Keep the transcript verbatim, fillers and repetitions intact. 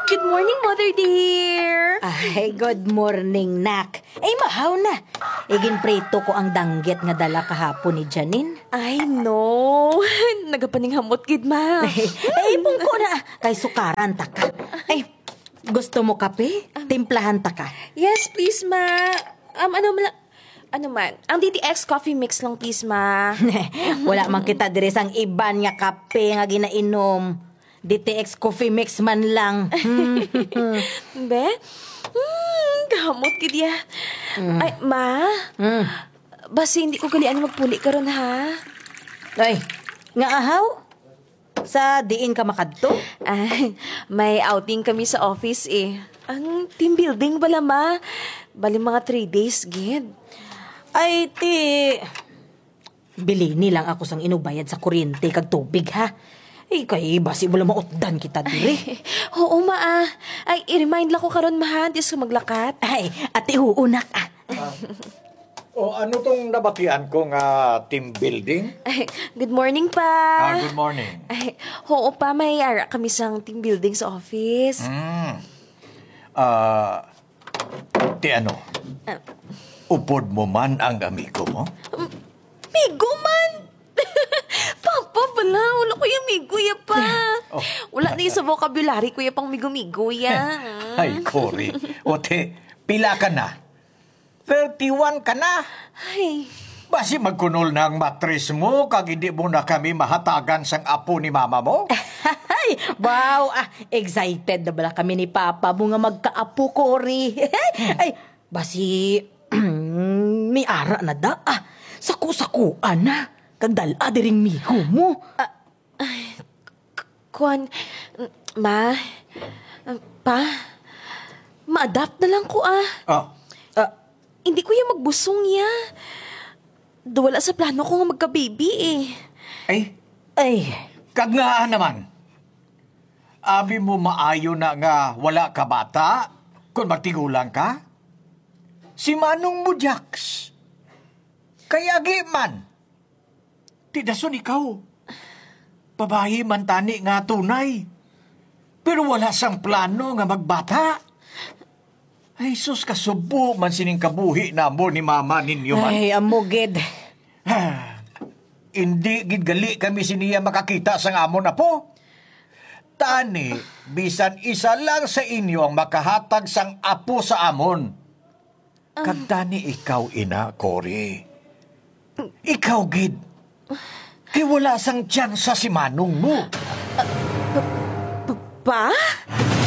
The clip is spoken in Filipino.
Good morning, Mother dear. Ay, good morning, nak. Ay, mahaw na. Igin preto ko ang danggit nga dala kahapon ni Janine. Ay, no. Nagapaninghamot, gid, ma. Ay, ay ipong ko na. Kay sukaran ta ka. Ay, gusto mo kape? Timplahan ta ka. Yes, please, ma. Um, ano man, ano man, ang D T X coffee mix lang, please, ma. Wala man kita diri sang iban nga kape nga ginainom. D T X coffee mix man lang. Hmm. Be? Hmm, gamot, gid ya. Mm. Ay, ma. Mm. Basi hindi ko galian magpuli karon ha. Ay, nga ahaw? Sa diin ka makadto? Ay, may outing kami sa office eh. Ang team building bala, ma. Bali mga three days, gid. Ay, ti... Bili nilang ako sang inubayad sa kuryente kag tubig, ha? Ay, kay basi wala mautdan kita diri. Oo, ma ah. Ay, i-remind lang ko karon ma, dis ko maglakat. Ay, ati uunak, ah. O ano tong nabatian ko nga team building? Ay, good morning pa. Ah, good morning. Ay, oo pa, may ara kami sang team building sa office. Hmm. Ah, ti ano? Upod mo man ang amigo mo? Migo man! Papa, bala, wala ko yung migo ya pa. Oh. Wala na yung sa vocabulary ko yung pang migo-migo ya. Ay, Cory. Ote, pila ka na? thirty-one ka na? Ay, Basi magkunol na ang matris mo kag hindi mo na kami mahatagan sang apo ni mama mo? Ay, wow, ah, excited na bala kami ni Papa mo nga magkaapo, Cory. Ay, basi, may ara na da, ah. Saku-sakuan na. Kagdala diring miho mo. Kuan, ma, pa, ma-adapt na lang ko ah. Ah, Ah, Hindi ko yung magbusong ya. Wala sa plano ko nga magka-baby eh. ay, ay, kagngaan naman. Abi mo maayo na nga wala ka bata kung magtigulang ka? Si Manong mo, Jax. Kaya gi man. Tidason ikaw. Babae man tani nga tunay. Pero wala sang plano nga magbata. Ay, sus, kasubo man sining kabuhi na mo ni mama ninyo man. ay, amugid. Ah, Hindi gid gali kami siniya makakita sang amon na po. Tani, bisan isa lang sa inyo ang makahatag sang apo sa amon. Kag tani ikaw ina, Cory. Ikaw gid. Kay wala sang tsansa si Manong mo. Pa?